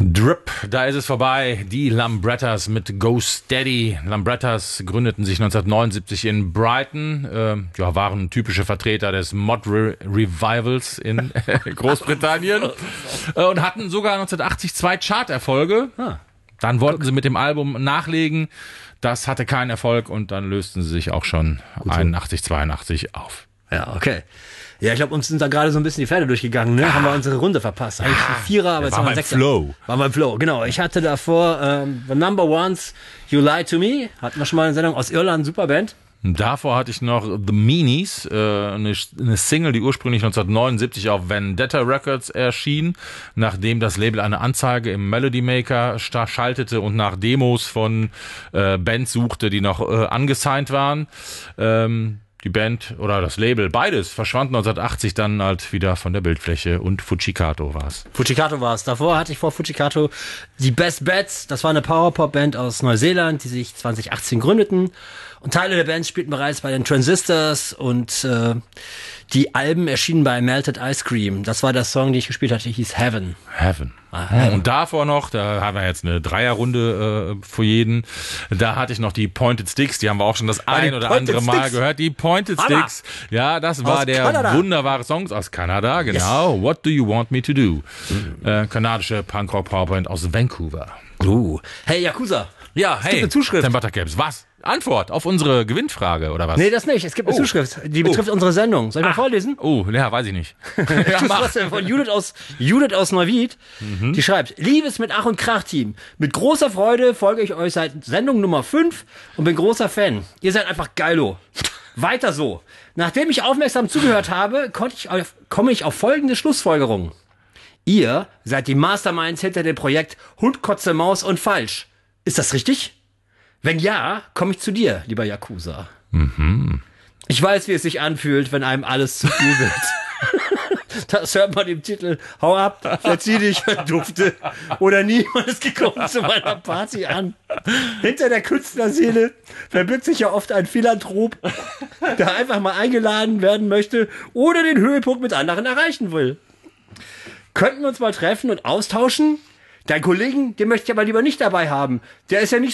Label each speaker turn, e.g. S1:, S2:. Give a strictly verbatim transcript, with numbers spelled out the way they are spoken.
S1: Drip, da ist es vorbei. Die Lambrettas mit Go Steady. Lambrettas gründeten sich neunzehnhundertneunundsiebzig in Brighton, äh, ja, waren typische Vertreter des Mod Re- Revivals in Großbritannien äh, und hatten sogar neunzehnhundertachtzig zwei Charterfolge. Ah. Dann wollten sie mit dem Album nachlegen. Das hatte keinen Erfolg und dann lösten sie sich auch schon Gut einundachtzig, zweiundachtzig auf.
S2: Ja, okay. Ja, ich glaube, uns sind da gerade so ein bisschen die Pferde durchgegangen, ne? Ah. Haben wir unsere Runde verpasst. Eigentlich ein Vierer, aber jetzt haben wir ein Sechser.
S1: Flow.
S2: War beim Flow, genau. Ich hatte davor ähm, The Number Ones, You Lie to Me. Hatten wir schon mal eine Sendung aus Irland, super Band.
S1: Davor hatte ich noch The Meanies, äh, eine, eine Single, die ursprünglich neunzehnhundertneunundsiebzig auf Vendetta Records erschien, nachdem das Label eine Anzeige im Melody Maker schaltete und nach Demos von äh, Bands suchte, die noch äh, angesigned waren. Ähm, Die Band oder das Label, beides, verschwand neunzehnhundertachtzig dann halt wieder von der Bildfläche und Fujikato war's.
S2: Fujikato war's. Davor hatte ich vor Fujikato die Best Bets. Das war eine Powerpop-Band aus Neuseeland, die sich zwanzig achtzehn gründeten. Und Teile der Band spielten bereits bei den Transistors und äh, die Alben erschienen bei Melted Ice Cream. Das war der Song, den ich gespielt hatte, hieß Heaven.
S1: Heaven. Ah, Heaven. Und davor noch, da haben wir jetzt eine Dreierrunde äh, für jeden, da hatte ich noch die Pointed Sticks, die haben wir auch schon das ein oder andere Sticks. Mal gehört. Die Pointed Hammer. Sticks, ja, das war aus der Kanada. Wunderbare Song aus Kanada, genau. Yes. What Do You Want Me To Do? Mhm. Äh, kanadische Punkrock-Powerband aus Vancouver.
S2: Uh. Hey, Yakuza.
S1: Ja,
S2: es
S1: hey,
S2: gibt eine Zuschrift.
S1: Ten Buttercaps, was? Antwort auf unsere Gewinnfrage, oder was?
S2: Nee, das nicht. Es gibt eine oh. Zuschrift, die betrifft oh. unsere Sendung. Soll ich ah. mal vorlesen?
S1: Oh, ja, weiß ich nicht.
S2: ja, mach. Von Judith aus, Judith aus Neuwied. Mhm. Die schreibt, liebes mit Ach und Krach-Team, mit großer Freude folge ich euch seit Sendung Nummer fünf und bin großer Fan. Ihr seid einfach geilo. Weiter so. Nachdem ich aufmerksam zugehört habe, konnte ich auf, komme ich auf folgende Schlussfolgerung. Ihr seid die Masterminds hinter dem Projekt Hund, Kotze, Maus und Falsch. Ist das richtig? Wenn ja, komme ich zu dir, lieber Yakuza.
S1: Mhm.
S2: Ich weiß, wie es sich anfühlt, wenn einem alles zu viel wird. Das hört man im Titel. Hau ab, verzieh dich, verdufte. Oder niemand ist gekommen zu meiner Party an. Hinter der Künstlerseele verbirgt sich ja oft ein Philanthrop, der einfach mal eingeladen werden möchte oder den Höhepunkt mit anderen erreichen will. Könnten wir uns mal treffen und austauschen? Deinen Kollegen, den möchte ich aber lieber nicht dabei haben. Der ist ja nicht